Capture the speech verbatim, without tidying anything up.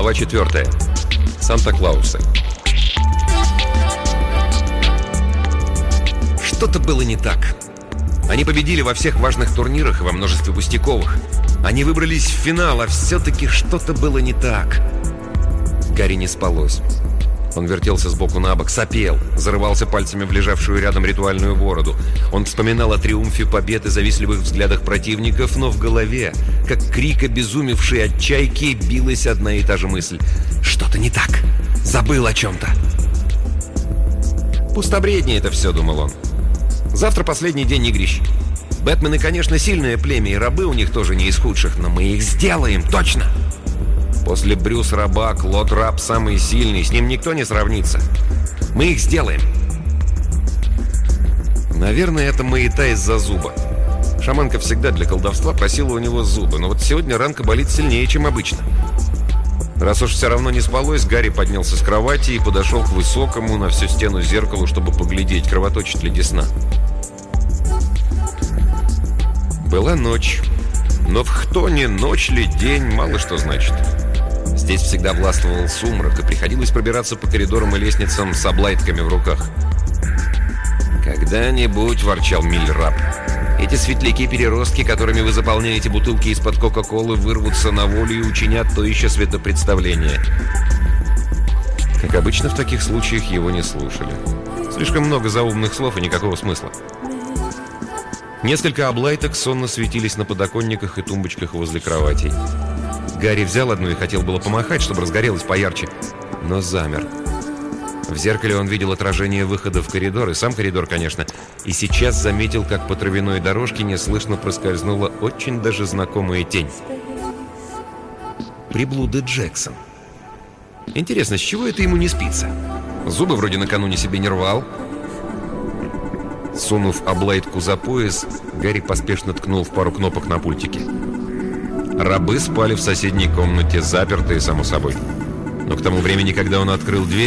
Глава четвертая. Санта-Клаусы. Что-то было не так. Они победили во всех важных турнирах и во множестве пустяковых. Они выбрались в финал, а все-таки что-то было не так. Гарри не спалось. Он вертелся сбоку на бок, сопел, зарывался пальцами в лежавшую рядом ритуальную бороду. Он вспоминал о триумфе побед и завистливых взглядах противников, но в голове, как крик обезумевшей от чайки, билась одна и та же мысль. «Что-то не так! Забыл о чем-то!» «Пустобредни это все», — думал он. «Завтра последний день игрищ. Бэтмены, конечно, сильное племя, и рабы у них тоже не из худших, но мы их сделаем, точно!» После Брюс раба, Клод раб самый сильный, с ним никто не сравнится. Мы их сделаем. Наверное, это маята из-за зуба. Шаманка всегда для колдовства просила у него зубы, но вот сегодня ранка болит сильнее, чем обычно. Раз уж все равно не спалось, Гарри поднялся с кровати и подошел к высокому на всю стену зеркалу, чтобы поглядеть, кровоточит ли десна. Была ночь, но в Хтоне ночь ли, день, мало что значит. Здесь всегда властвовал сумрак, и приходилось пробираться по коридорам и лестницам с облайтками в руках. «Когда-нибудь», — ворчал Милль-раб, — «эти светляки-переростки, которыми вы заполняете бутылки из-под Кока-Колы, вырвутся на волю и учинят то еще светопредставление». Как обычно, в таких случаях его не слушали. Слишком много заумных слов и никакого смысла. Несколько облайток сонно светились на подоконниках и тумбочках возле кроватей. Гарри взял одну и хотел было помахать, чтобы разгорелась поярче, но замер. В зеркале он видел отражение выхода в коридор, и сам коридор, конечно, и сейчас заметил, как по травяной дорожке неслышно проскользнула очень даже знакомая тень. Приблуды Джексон. Интересно, с чего это ему не спится? Зубы вроде накануне себе не рвал. Сунув облайтку за пояс, Гарри поспешно ткнул в пару кнопок на пультике. Рабы спали в соседней комнате, запертые, само собой. Но к тому времени, когда он открыл дверь,